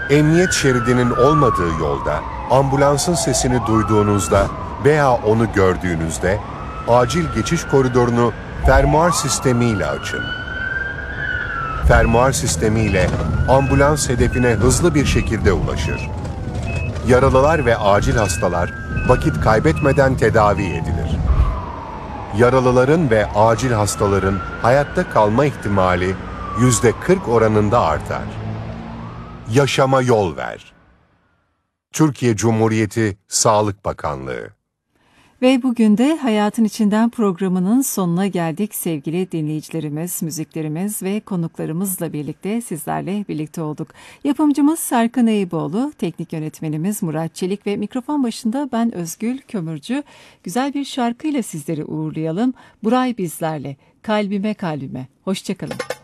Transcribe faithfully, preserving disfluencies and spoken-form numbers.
Emniyet şeridinin olmadığı yolda, ambulansın sesini duyduğunuzda veya onu gördüğünüzde, acil geçiş koridorunu fermuar sistemiyle açın. Fermuar sistemiyle ambulans hedefine hızlı bir şekilde ulaşır. Yaralılar ve acil hastalar vakit kaybetmeden tedavi edilir. Yaralıların ve acil hastaların hayatta kalma ihtimali yüzde kırk oranında artar. Yaşama yol ver. Türkiye Cumhuriyeti Sağlık Bakanlığı. Ve bugün de Hayatın İçinden programının sonuna geldik sevgili dinleyicilerimiz, müziklerimiz ve konuklarımızla birlikte sizlerle birlikte olduk. Yapımcımız Serkan Eyüboğlu, teknik yönetmenimiz Murat Çelik ve mikrofon başında ben Özgül Kömürcü. Güzel bir şarkıyla sizleri uğurlayalım. Buray bizlerle, kalbime kalbime. Hoşçakalın.